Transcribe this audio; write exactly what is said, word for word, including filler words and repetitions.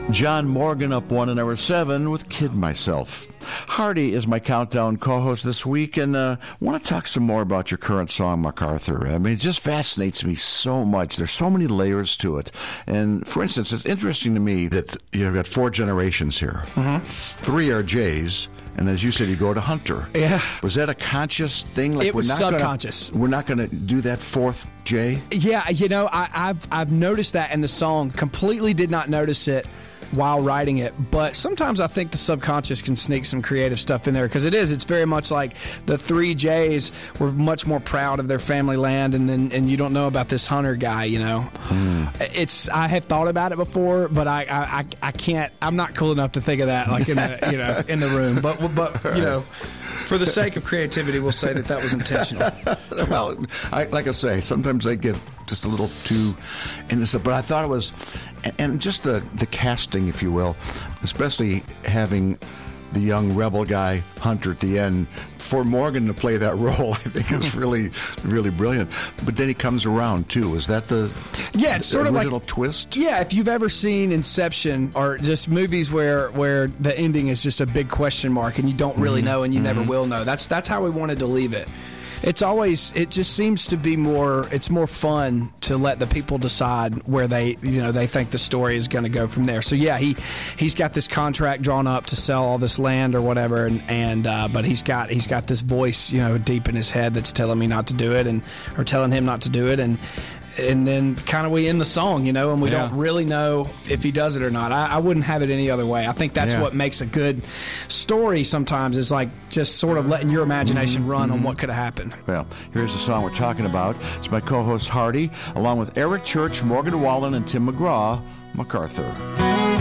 John Morgan up one and number seven with Kid Myself. Hardy is my countdown co-host this week, and I uh, want to talk some more about your current song, MacArthur. I mean, it just fascinates me so much. There's so many layers to it. And, for instance, it's interesting to me that you've got four generations here. Mm-hmm. Three are Jays, and as you said, you go to Hunter. Yeah. Was that a conscious thing? Like, it was we're not subconscious. Gonna, we're not going to do that fourth Jay? Yeah, you know, I, I've I've noticed that in the song. Completely did not notice it while writing it, but sometimes I think the subconscious can sneak some creative stuff in there, because it is, it's very much like the three Jays were much more proud of their family land, and then and you don't know about this Hunter guy, you know. Mm. It's I have thought about it before, but I, I, I can't, I'm not cool enough to think of that like in the, you know, in the room, but but you know, for the sake of creativity, we'll say that that was intentional. Well, I, like I say, sometimes I get just a little too innocent, but I thought it was, and just the, the casting, if you will, especially having the young rebel guy, Hunter, at the end, for Morgan to play that role, I think is really, really brilliant. But then he comes around, too. Is that the yeah, it's sort of original like, twist? Yeah, if you've ever seen Inception, or just movies where, where the ending is just a big question mark and you don't really mm-hmm. know and you mm-hmm. never will know, that's that's how we wanted to leave it. It's always, it just seems to be more, it's more fun to let the people decide where they, you know, they think the story is going to go from there. So yeah, he, he's got this contract drawn up to sell all this land or whatever, and, and uh, but he's got, he's got this voice, you know, deep in his head that's telling me not to do it, and, or telling him not to do it, and, and then kind of we end the song, you know, and we yeah. don't really know if he does it or not. I, I wouldn't have it any other way. I think that's yeah. what makes a good story sometimes, is like just sort of letting your imagination mm-hmm. run mm-hmm. on what could have happened. Well, here's the song we're talking about. It's my co-host Hardy, along with Eric Church, Morgan Wallen, and Tim McGraw, MacArthur.